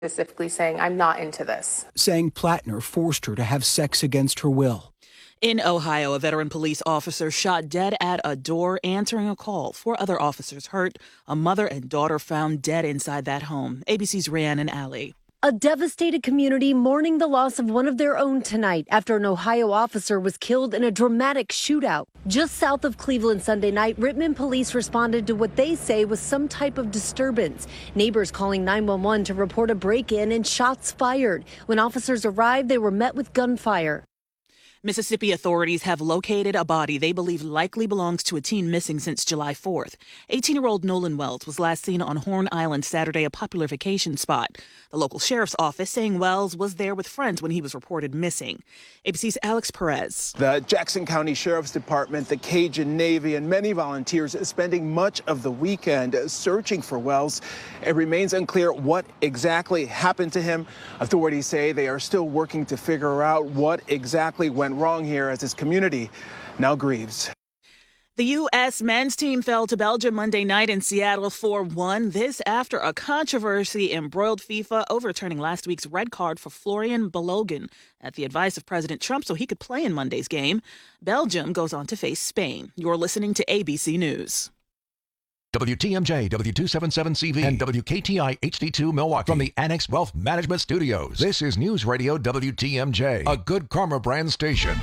specifically saying, I'm not into this. Saying Plattner forced her to have sex against her will. In Ohio, a veteran police officer shot dead at a door answering a call. 4 other officers hurt. A mother and daughter found dead inside that home. ABC's Rhiannon Alley. A devastated community mourning the loss of one of their own tonight after an Ohio officer was killed in a dramatic shootout. Just south of Cleveland Sunday night, Rittman police responded to what they say was some type of disturbance. Neighbors calling 911 to report a break-in and shots fired. When officers arrived, they were met with gunfire. Mississippi authorities have located a body they believe likely belongs to a teen missing since July 4th. 18-year-old Nolan Wells was last seen on Horn Island Saturday, a popular vacation spot. The local sheriff's office saying Wells was there with friends when he was reported missing. ABC's Alex Perez. The Jackson County Sheriff's Department, the Cajun Navy, and many volunteers spending much of the weekend searching for Wells. It remains unclear what exactly happened to him. Authorities say they are still working to figure out what exactly went wrong here as his community now grieves. The U.S. men's team fell to Belgium Monday night in Seattle 4-1. This after a controversy embroiled FIFA overturning last week's red card for Florian Balogun at the advice of President Trump so he could play in Monday's game. Belgium goes on to face Spain. You're listening to ABC News. WTMJ, W277CV, and WKTI HD2 Milwaukee. From the Annex Wealth Management Studios, this is News Radio WTMJ, a Good Karma brand station.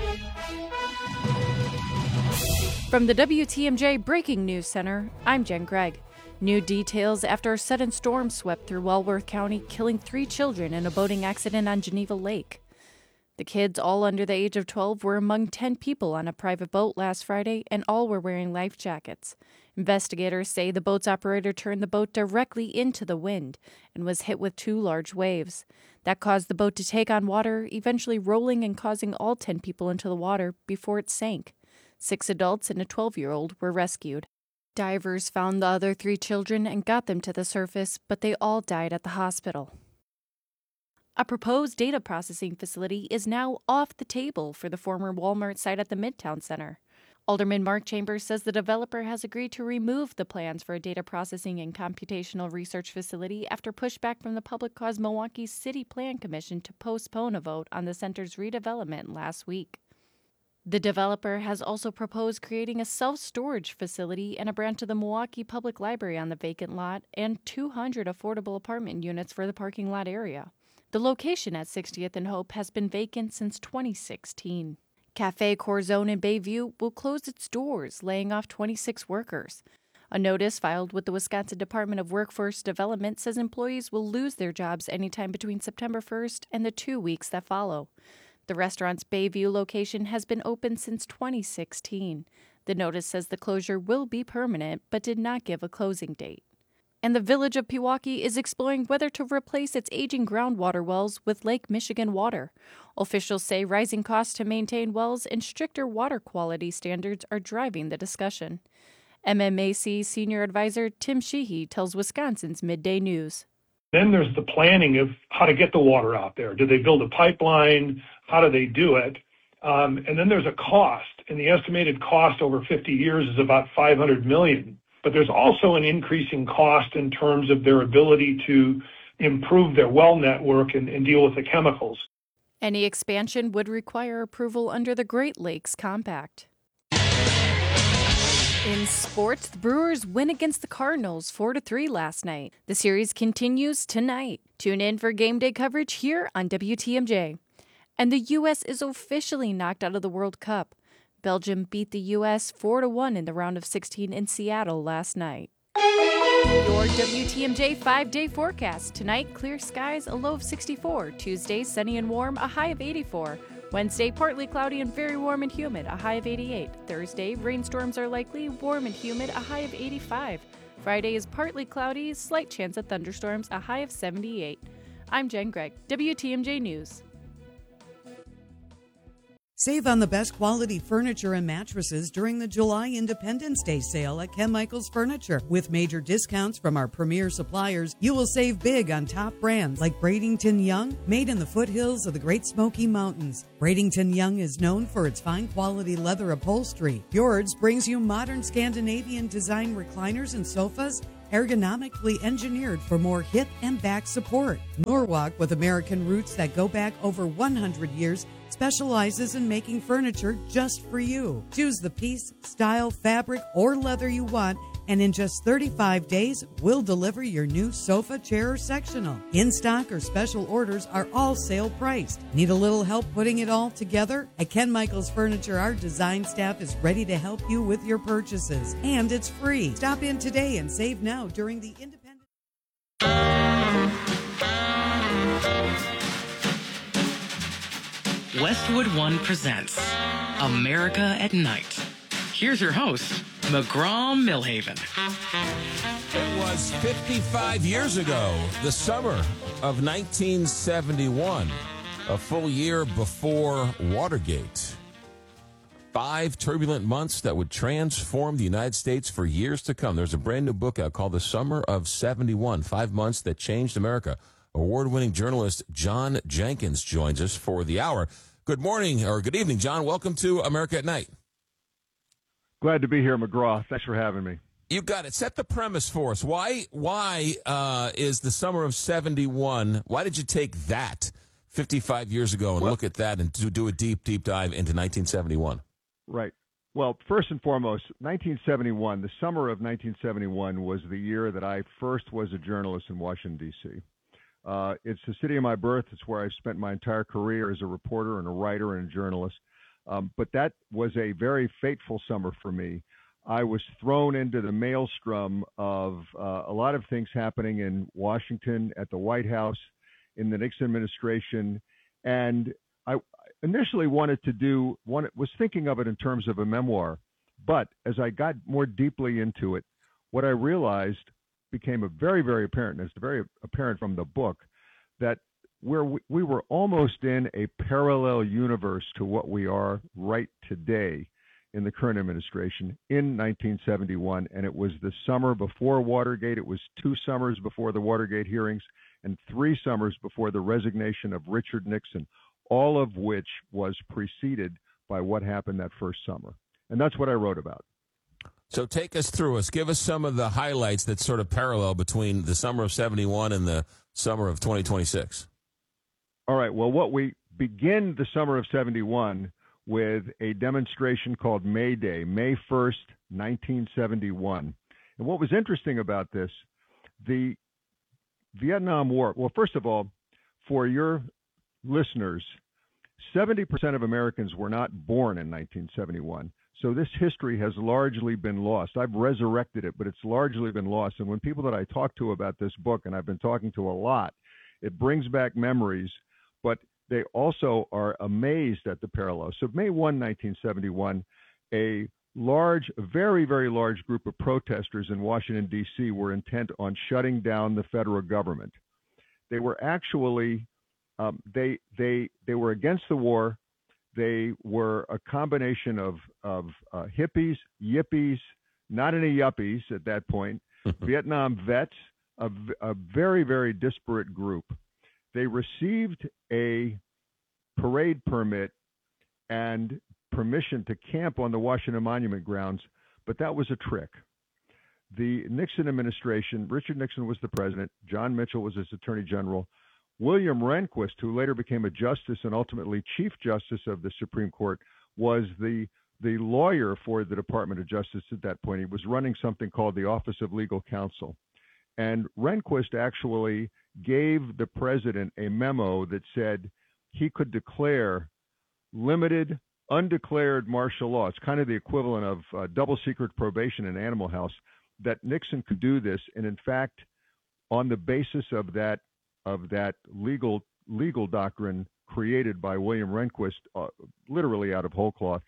From the WTMJ Breaking News Center, I'm Jen Gregg. New details after a sudden storm swept through Walworth County, killing 3 children in a boating accident on Geneva Lake. The kids, all under the age of 12, were among 10 people on a private boat last Friday, and all were wearing life jackets. Investigators say the boat's operator turned the boat directly into the wind and was hit with 2 large waves. That caused the boat to take on water, eventually rolling and causing all 10 people into the water before it sank. 6 adults and a 12-year-old were rescued. Divers found the other 3 children and got them to the surface, but they all died at the hospital. A proposed data processing facility is now off the table for the former Walmart site at the Midtown Center. Alderman Mark Chambers says the developer has agreed to remove the plans for a data processing and computational research facility after pushback from the Public caused Milwaukee's City Plan Commission to postpone a vote on the center's redevelopment last week. The developer has also proposed creating a self-storage facility and a branch of the Milwaukee Public Library on the vacant lot and 200 affordable apartment units for the parking lot area. The location at 60th and Hope has been vacant since 2016. Cafe Corazon in Bayview will close its doors, laying off 26 workers. A notice filed with the Wisconsin Department of Workforce Development says employees will lose their jobs anytime between September 1st and the 2 weeks that follow. The restaurant's Bayview location has been open since 2016. The notice says the closure will be permanent, but did not give a closing date. And the village of Pewaukee is exploring whether to replace its aging groundwater wells with Lake Michigan water. Officials say rising costs to maintain wells and stricter water quality standards are driving the discussion. MMAC Senior Advisor Tim Sheehy tells Wisconsin's Midday News. Then there's the planning of how to get the water out there. Do they build a pipeline? How do they do it? And then there's a cost, and the estimated cost over 50 years is about $500 million. But there's also an increasing cost in terms of their ability to improve their well network and deal with the chemicals. Any expansion would require approval under the Great Lakes Compact. In sports, the Brewers win against the Cardinals 4-3 last night. The series continues tonight. Tune in for game day coverage here on WTMJ. And the U.S. is officially knocked out of the World Cup. Belgium beat the U.S. 4-1 in the round of 16 in Seattle last night. Your WTMJ 5-day forecast. Tonight, clear skies, a low of 64. Tuesday, sunny and warm, a high of 84. Wednesday, partly cloudy and very warm and humid, a high of 88. Thursday, rainstorms are likely, warm and humid, a high of 85. Friday is partly cloudy, slight chance of thunderstorms, a high of 78. I'm Jen Gregg, WTMJ News. Save on the best quality furniture and mattresses during the July Independence Day sale at Ken Michaels Furniture. With major discounts from our premier suppliers, you will save big on top brands like Bradington Young, made in the foothills of the Great Smoky Mountains. Bradington Young is known for its fine quality leather upholstery. Fjords brings you modern Scandinavian design recliners and sofas ergonomically engineered for more hip and back support. Norwalk, with American roots that go back over 100 years, specializes in making furniture just for you. Choose the piece, style, fabric, or leather you want, and in just 35 days, we'll deliver your new sofa, chair, or sectional. In-stock or special orders are all sale priced. Need a little help putting it all together? At Ken Michaels Furniture, our design staff is ready to help you with your purchases, and it's free. Stop in today and save now during the Independence. Westwood One presents America at Night. Here's your host, McGraw-Millhaven. It was 55 years ago, the summer of 1971, a full year before Watergate. 5 turbulent months that would transform the United States for years to come. There's a brand new book out called The Summer of 71, 5 months that changed America. Award-winning journalist John Jenkins joins us for the hour. Good morning, or good evening, John. Welcome to America at Night. Glad to be here, McGraw. Thanks for having me. You got it. Set the premise for us. Why is the summer of 71, why did you take that 55 years ago and look at that and do a deep dive into 1971? Right. Well, first and foremost, 1971, the summer of 1971 was the year that I first was a journalist in Washington, D.C. It's the city of my birth. It's where I've spent my entire career as a reporter and a writer and a journalist. But that was a very fateful summer for me. I was thrown into the maelstrom of a lot of things happening in Washington, at the White House, in the Nixon administration. And I initially was thinking of it in terms of a memoir. But as I got more deeply into it, what I realized became very, very apparent, and it's very apparent from the book, that we were almost in a parallel universe to what we are right today in the current administration in 1971. And it was the summer before Watergate. It was 2 summers before the Watergate hearings and 3 summers before the resignation of Richard Nixon, all of which was preceded by what happened that first summer. And that's what I wrote about. So take us through us. Give us some of the highlights that sort of parallel between the summer of 71 and the summer of 2026. All right. Well, we begin the summer of 71 with a demonstration called May Day, May 1st, 1971. And what was interesting about this, the Vietnam War, well, first of all, for your listeners, 70% of Americans were not born in 1971. So this history has largely been lost. I've resurrected it, but it's largely been lost. And when people that I talk to about this book, and I've been talking to a lot, it brings back memories, but they also are amazed at the parallels. So May 1, 1971, a very, very large group of protesters in Washington, D.C. were intent on shutting down the federal government. They were actually, they were against the war. They were a combination of hippies, yippies, not any yuppies at that point, Vietnam vets, a very, very disparate group. They received a parade permit and permission to camp on the Washington Monument grounds, but that was a trick. The Nixon administration, Richard Nixon was the president, John Mitchell was his attorney general, William Rehnquist, who later became a justice and ultimately chief justice of the Supreme Court, was the lawyer for the Department of Justice at that point. He was running something called the Office of Legal Counsel. And Rehnquist actually gave the president a memo that said he could declare limited, undeclared martial law. It's kind of the equivalent of double secret probation in Animal House, that Nixon could do this. And in fact, on the basis of that legal doctrine created by William Rehnquist, literally out of whole cloth,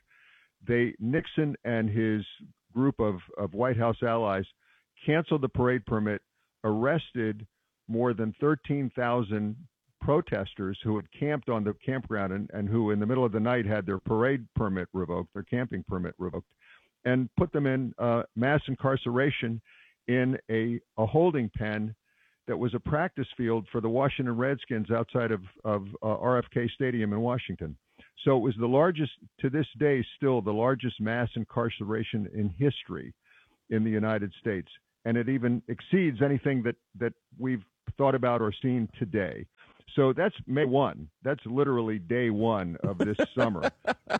Nixon and his group of White House allies canceled the parade permit, arrested more than 13,000 protesters who had camped on the campground and who in the middle of the night had their parade permit revoked, their camping permit revoked, and put them in mass incarceration in a holding pen that was a practice field for the Washington Redskins outside of RFK Stadium in Washington. So it was the largest, to this day, still the largest mass incarceration in history in the United States. and it even exceeds anything that we've thought about or seen today. So that's May 1. That's literally day one of this summer.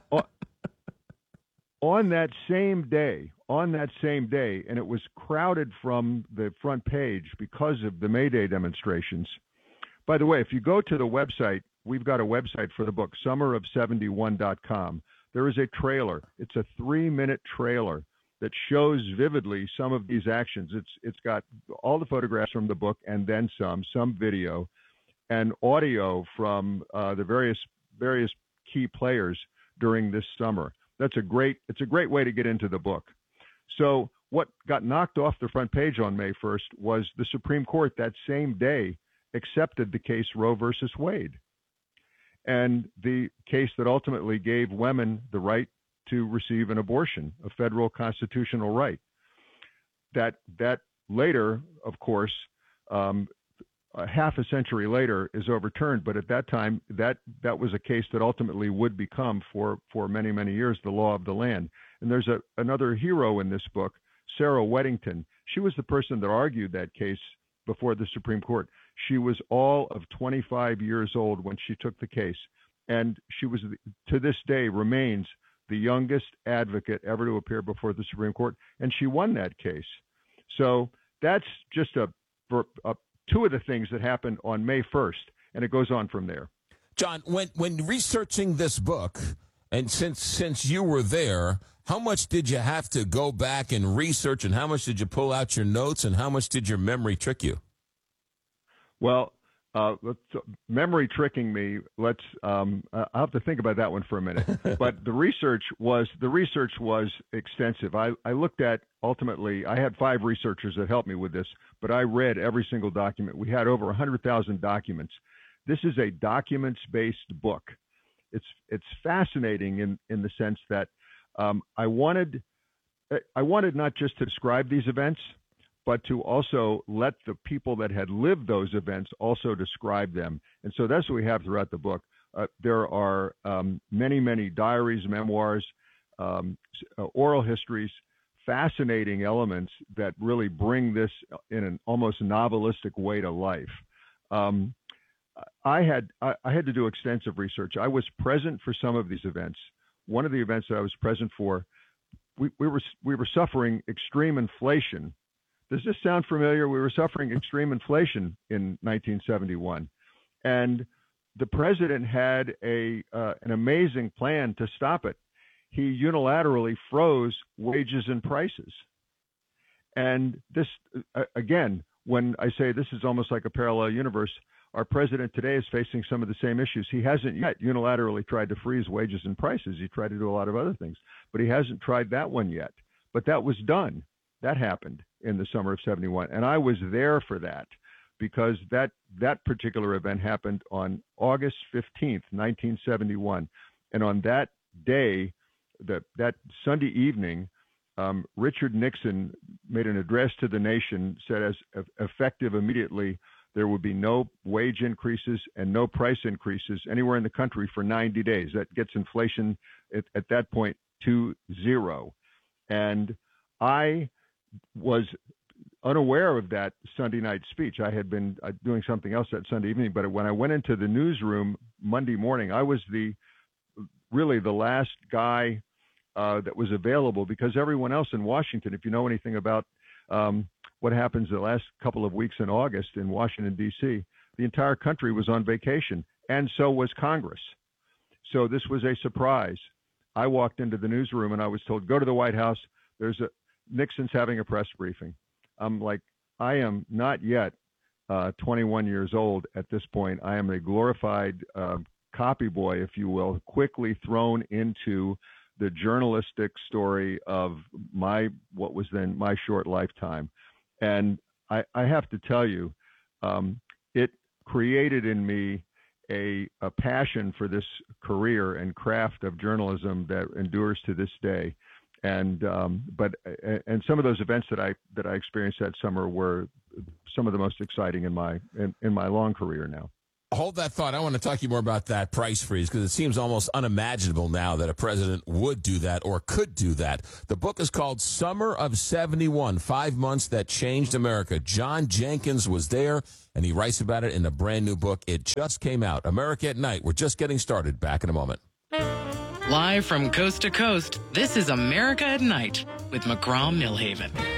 On that same day, and it was crowded from the front page because of the May Day demonstrations. By the way, if you go to the website, we've got a website for the book, summerof71.com. There is a trailer. It's a 3-minute trailer that shows vividly some of these actions. It's got all the photographs from the book and then some video, and audio from the various key players during this summer. It's a great way to get into the book. So what got knocked off the front page on May 1st was the Supreme Court that same day accepted the case Roe versus Wade, and the case that ultimately gave women the right to receive an abortion, a federal constitutional right. That later, of course, a half a century later, is overturned. But at that time, that was a case that ultimately would become, for many, many years, the law of the land. And there's another hero in this book, Sarah Weddington. She was the person that argued that case before the Supreme Court. She was all of 25 years old when she took the case. And she was, to this day, remains the youngest advocate ever to appear before the Supreme Court. And she won that case. So that's just two of the things that happened on May 1st, and it goes on from there. John, when researching this book, and since you were there, how much did you have to go back and research, and how much did you pull out your notes, and how much did your memory trick you? Well, memory tricking me. I'll have to think about that one for a minute. But the research was extensive. I looked at, ultimately, I had 5 researchers that helped me with this, but I read every single document. We had over 100,000 documents. This is a documents-based book. It's fascinating in the sense that I wanted not just to describe these events, but to also let the people that had lived those events also describe them. And so that's what we have throughout the book. There are many, many diaries, memoirs, oral histories, fascinating elements that really bring this in an almost novelistic way to life. I had to do extensive research. I was present for some of these events. One of the events that I was present for, we were suffering extreme inflation. Does this sound familiar? We were suffering extreme inflation in 1971, and the president had an amazing plan to stop it. He unilaterally froze wages and prices. And this, again, when I say this is almost like a parallel universe, our president today is facing some of the same issues. He hasn't yet unilaterally tried to freeze wages and prices. He tried to do a lot of other things, but he hasn't tried that one yet. But that was done. That happened in the summer of 71. And I was there for that, because that particular event happened on August 15th, 1971. And on that day, that Sunday evening, Richard Nixon made an address to the nation, said as effective immediately, there would be no wage increases and no price increases anywhere in the country for 90 days. That gets inflation at that point to 0. And I was unaware of that Sunday night speech. I had been doing something else that Sunday evening, but when I went into the newsroom Monday morning, I was really the last guy that was available, because everyone else in Washington, if you know anything about what happens the last couple of weeks in August in Washington, D.C., the entire country was on vacation, and so was Congress. So this was a surprise. I walked into the newsroom and I was told, go to the White House. Nixon's having a press briefing. I'm like, I am not yet 21 years old at this point. I am a glorified copy boy, if you will, quickly thrown into the journalistic story of what was then my short lifetime. And I have to tell you, it created in me a passion for this career and craft of journalism that endures to this day. And some of those events that I experienced that summer were some of the most exciting in my long career now. Hold that thought. I want to talk to you more about that price freeze because it seems almost unimaginable now that a president would do that or could do that. The book is called Summer of 71, 5 Months That Changed America. John Jenkins was there, and he writes about it in a brand new book. It just came out. America at Night. We're just getting started. Back in a moment. Live from coast to coast, this is America at Night with McGraw Millhaven.